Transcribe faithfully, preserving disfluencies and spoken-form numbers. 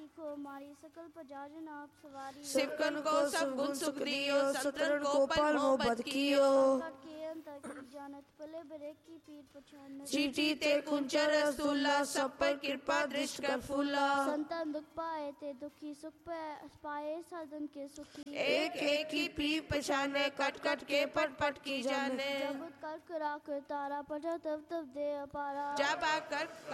सीखो मारी सकल प्रजा जन आप सवारी। सिवकन को सब गुण सुख दियो, संतन को पल मोह बद कियो। के अंतर की जानत पले बरे की पीठ पछान। चीटी ते कुंचर रसूला, सब पर कृपा दृष्ट कर फूला। संतन दुख पाए ते दुखी, सुख पाए साधन के सुखी। एक एक की पीठ पछाने, कट कट के पट पट की जाने। जब उत्कल करा कर तारा पटा तब तब दे अपारा। जब आकर